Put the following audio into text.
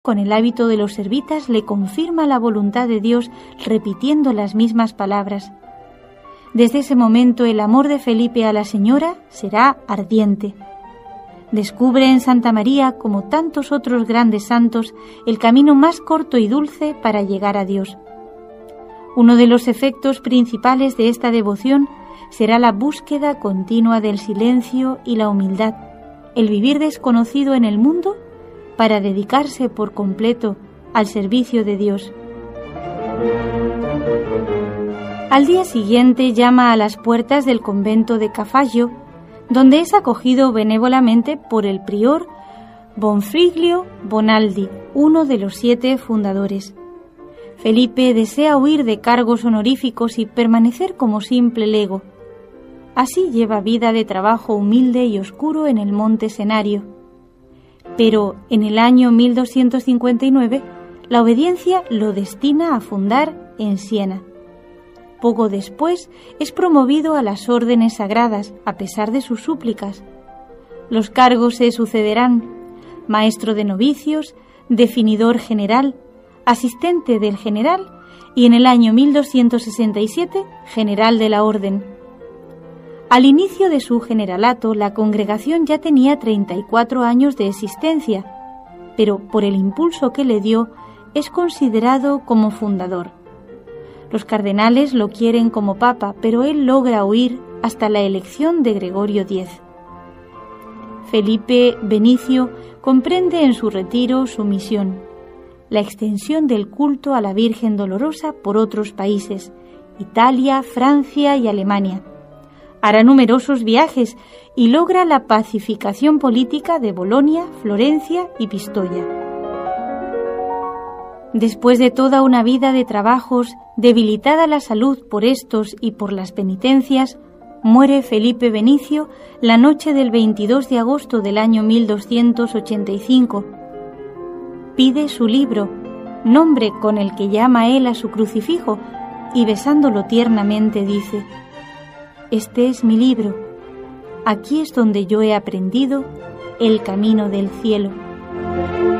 con el hábito de los servitas, le confirma la voluntad de Dios repitiendo las mismas palabras. Desde ese momento el amor de Felipe a la señora será ardiente. Descubre en Santa María, como tantos otros grandes santos, el camino más corto y dulce para llegar a Dios. Uno de los efectos principales de esta devoción será la búsqueda continua del silencio y la humildad, el vivir desconocido en el mundo para dedicarse por completo al servicio de Dios. Al día siguiente llama a las puertas del convento de Cafagio, donde es acogido benévolamente por el prior Bonfiglio Bonaldi, uno de los 7 fundadores. Felipe desea huir de cargos honoríficos y permanecer como simple lego. Así lleva vida de trabajo humilde y oscuro en el monte Senario. Pero en el año 1259 la obediencia lo destina a fundar en Siena. Poco después es promovido a las órdenes sagradas, a pesar de sus súplicas. Los cargos se sucederán: maestro de novicios, definidor general, asistente del general y en el año 1267 general de la orden. Al inicio de su generalato, la congregación ya tenía 34 años de existencia, pero por el impulso que le dio, es considerado como fundador. Los cardenales lo quieren como papa, pero él logra huir hasta la elección de Gregorio X. Felipe Benicio comprende en su retiro su misión: la extensión del culto a la Virgen Dolorosa por otros países, Italia, Francia y Alemania. Hará numerosos viajes y logra la pacificación política de Bolonia, Florencia y Pistoia. Después de toda una vida de trabajos, debilitada la salud por estos y por las penitencias, muere Felipe Benicio la noche del 22 de agosto del año 1285. Pide su libro, nombre con el que llama él a su crucifijo, y besándolo tiernamente dice: «Este es mi libro, aquí es donde yo he aprendido el camino del cielo».